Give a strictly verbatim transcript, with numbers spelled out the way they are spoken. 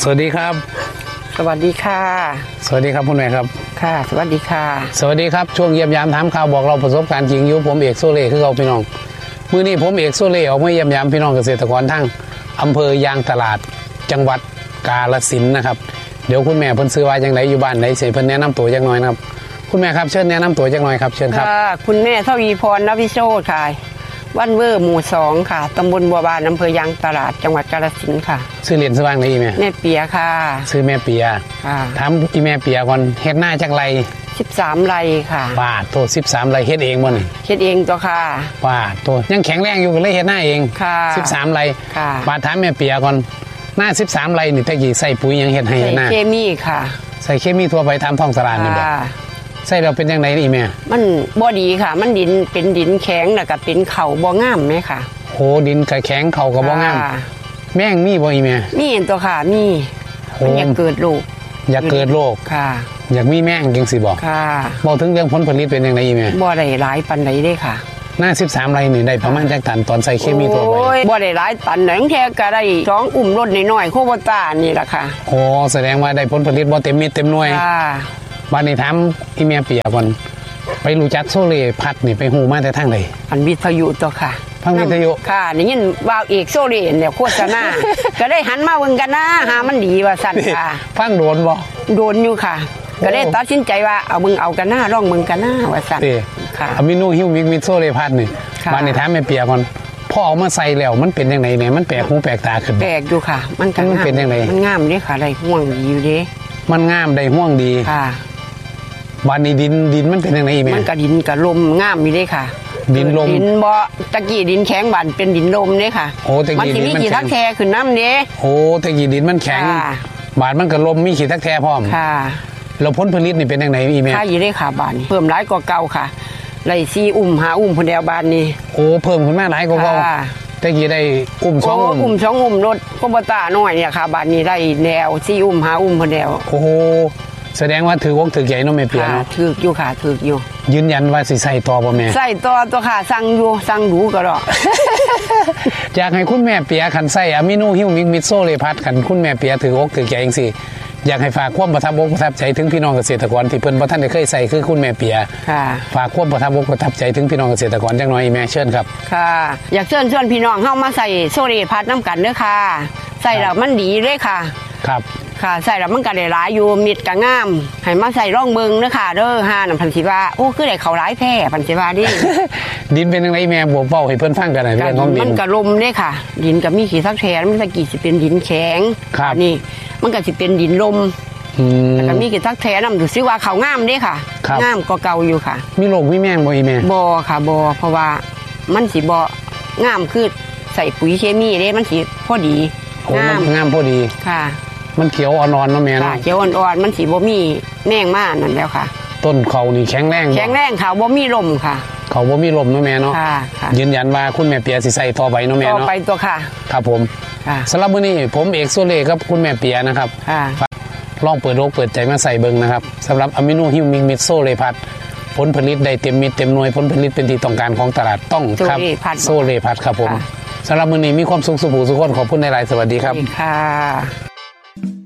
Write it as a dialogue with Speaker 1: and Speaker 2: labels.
Speaker 1: สวัสดีครับ
Speaker 2: สวัสดีค่ะ
Speaker 1: สวัสดีครับคุณแม่ครับ
Speaker 2: ค่ะสวัสดีค่ะ
Speaker 1: สวัสดีครับช่วงเยี่ยมยามถามข่าวบอกเราประสบการณ์จริงอยู่ผมเอกโซเล่คือเราพี่น้องมื้อนี้ผมเอกโซเล่ออกมาเยี่ยมยามพี่น้องเกษตรกรทั้งอำเภอยางตลาดจังหวัดกาฬสินธุ์นะครับเดี๋ยวคุณแม่เพิ่นซื้อว่าจังไดอยู่บ้านไหนสิเพิ่นแนะนำตัวจักหน่อยนะครับคุณแม่ครับเชิญแนะนำตัวจักหน่อยครับเชิญครับ
Speaker 2: ค่ะคุณแม่ทวีพรนภิโชติค่ะวันเวอร์หมู่สองค่ะตำบลบัวบานอำเภอยางตลาดจังหวัดกาฬสินธุ์ค่ะ
Speaker 1: ซื้อเหรียญสว่างได้อีแม่
Speaker 2: แม่เปียค่ะ
Speaker 1: ซื้อแม่เปีย
Speaker 2: ค่ะ
Speaker 1: ถามอีแม่เปียก่อนเฮ็ดหน้าจักไร
Speaker 2: สิบสามไร่ค่ะ
Speaker 1: บาทโตสิบสามไร่เฮ็ดเองบ่นี่
Speaker 2: เฮ็ดเองตัวค่ะ
Speaker 1: บาทโตยังแข็งแรงอยู่ก็เลยเฮ็ดหน้าเอง
Speaker 2: ค่ะ
Speaker 1: สิบสามไร่
Speaker 2: ค่ะ
Speaker 1: บาทถามแม่เปียก่อนหน้าสิบสามไร่นี่ตะกี้ใส่ปุ๋ยยังเฮ็ดให้หน้า
Speaker 2: ใส่เคมีค่ะ
Speaker 1: ใส่เคมีทั่วไปตามท้องตลาดนี่บ่ใส่แล้วเป็นจังไดนี่แม่
Speaker 2: มันบ่ดีค่ะมันดินเป็นดินแข็งแล้วก็เป็นเข่าบ่งามไหมค่ะ
Speaker 1: โหดินก็แข็งเข่าก็บ่งามแม่งมีบ่อีแม่
Speaker 2: มีตัวค่ะมีมันอยากเกิดลูก
Speaker 1: อยากเกิดโรค
Speaker 2: ค่ะ
Speaker 1: อยากมีแม่งจังสิบ่
Speaker 2: ค่ะ
Speaker 1: บ่ถึงเรื่องผลผลิตเป็นจังไดอีแม่
Speaker 2: บ่ได้หลายปานใดเด้ค่ะ
Speaker 1: หน้าสิบสามไร่นี่ได้ประมาณจักตันตอนใส่เคมีทั่วไป
Speaker 2: บ่ได้หลายตันแหงแท้ก็ได้สองอุ้มรถน้อยๆโคโบต้านี่ล่ะค่ะ
Speaker 1: โอ้แสดงว่าได้ผลผลิตบ่เต็มเม็ดเต็มหน่วย
Speaker 2: ค่ะ
Speaker 1: บัดนี้ถามอีแม่เปียก่อนไปรู้จักโซเล่พัดนี่ไปฮู้มาแต่ทางใด
Speaker 2: อันวิทยุตัวค่ะ
Speaker 1: ฟังวิทยุ
Speaker 2: ค่ะได้ยินว่าวเอกโซเล่เนี่ยโฆษณาก็ได้หันมาเบิ่งกันนะหามันดีว่าซั่นค่ะ
Speaker 1: ฟังโดนบ่
Speaker 2: โดนอยู่ค่ะก็ได้ตัดสินใจว่าเอามึงเอากันหน้าลองมึงกันหน้าว่าซั่น
Speaker 1: ค่ะอะมิโนฮิวมิกมิโซเล่พัดนี่บัดนี้ถามแม่เปียก่อนพอเอามาใส่แล้วมันเป็นจังไดเนี่ยมันแปลกหูแปลกตาขึ้น
Speaker 2: แปลกอยู่ค่ะมันก็
Speaker 1: มันเป็นจังได
Speaker 2: มันงามเด้ค่ะได้ห่วงดีอยู่เด้
Speaker 1: มันงามได้ห่วงดี
Speaker 2: ค่ะ
Speaker 1: บ้านนี้ดินดินมันเป็นยังไงแม่
Speaker 2: มันก็ดินกับลมงามมีได้ค่ะ
Speaker 1: ดินลม
Speaker 2: ดินบ่ตะกี้ดินแข็งบ้านเป็นดินลมเด้ค่ะ
Speaker 1: โอ้ตะกี้ดินมัน
Speaker 2: มีขี้ทักแท้ขึ้นน้ำเด้
Speaker 1: โอ้ตะกี้ดินมันแข็งบ้านมันก็ลมมีขี้ทักแท้พร้อม
Speaker 2: ค่ะ
Speaker 1: แล้วผลผลิตนี่เป็นยังไงอีแม่
Speaker 2: ค่าอยู่ได้ค่ะบ้านเพิ่มหลายกว่าเก่าค่ะไร่ซีอุ้มหาอุ้มพุ่นแนวบ้านนี้
Speaker 1: โอ้เพิ่มขึ้นมาหลายกว่าเก่าตะกี้ได้อุ้มสองอุ้ม
Speaker 2: อุ้มสองอุ้มรถโคโบต้าน้อยเนี่ยค่ะบ้านนี้ได้แนวซีอุ้มหาอุ้มพุ่นแนว
Speaker 1: โอ้แสดงว่าถือวงถือใหญ่เนาะแม่เปียเนาะ
Speaker 2: ถืออยู่ค่ะถืออยู่
Speaker 1: ยืนยันว่าสิใส่ต่อบ่แม่
Speaker 2: ใส่ต่อตัวค่ะสั่งอยู่สั่งดูก็ดอก
Speaker 1: อยากให้คุณแม่เปียขันใส่อะมิโนฮิวมิกมิโซเล่พัดขันคุณแม่เปียถือวงถือใหญ่จังซี่อยากให้ฝากความประทับอกประทับใจถึงพี่น้องเกษตรกรที่เพิ่นบ่ทันได้เคยใส่คือคุณแม่เปีย
Speaker 2: ค่ะ
Speaker 1: ฝากความประทับอกประทับใจถึงพี่น้องเกษตรกรจังหน่อยแม่เชิญครับ
Speaker 2: ค่ะอยากเชิญชวนพี่น้องเฮามาใส่โซเล่พัดน้ำกันเด้อค่ะใส่แล้วมันดีเลยค่ะ
Speaker 1: ครับ
Speaker 2: ค่ะใส่แล้วมันก็ได้หลายอยู่มิดก็งามให้มาใส่ร่องเบิงเด้อค่ะเด้อห่าน้ำพันธิว่าโอ้คือได้เขาหลายแท้พันธิว่าดิ
Speaker 1: ดินเป็นจังไดแม่บอกเว้าให้เพิ่นฟังกันหน่อยเรื่องของดิน
Speaker 2: มันก็ลมเด้ค่ะดินก็มีขี้ทักแท้มันตะกี้สิเป็นดินแข็งนี่มันก็สิเป็นดินลมแล้วก็มีขี้ทักแท้นำดูซิว่าเขางามเด้ค่ะงามก็เก่าอยู่ค่ะ
Speaker 1: มีโรคมีแมงบ่อีแม่
Speaker 2: บ่ค่ะบ่เพราะว่ามันสิบ่งามคือใส่ปุ๋ยเคมีเด้มันสิพอดี
Speaker 1: งามงามพอดี
Speaker 2: ค่ะ
Speaker 1: มันเขียวอ่อนๆเนาะแม่เนาะ
Speaker 2: เขียวอ่อนๆมันสิบ่มีแมงมานั่นแล้วค่ะ
Speaker 1: ต้นเขานี่แข็งแรง
Speaker 2: แข็งแรงค่ะบ่มีลมค่ะ
Speaker 1: เขาบ่มีลมเนาะแม่เนาะยืนยันว่าคุณแม่เปียสิใส่ต่อไปเนาะแม่เนาะ
Speaker 2: ต่อไปตัวค่ะ
Speaker 1: ครับผมสำหรับมื้อนี้ผมเอกโซเล่ครับคุณแม่เปียนะครับลองเปิดโลกเปิดใจมาใส่เบิ่งนะครับสำหรับอะมิโนฮิวมิกมิโซเล่พัดผลผลิตได้เต็มมิดเต็มหน่วยผลผลิตเป็นที่ต้องการของตลาดต้องครับโซเล่พัดครับผมสำหรับมื้อนี้มีความสุขสุขสุขคนขอบคุณในหลายสวัสดีครับ
Speaker 2: ค่ะ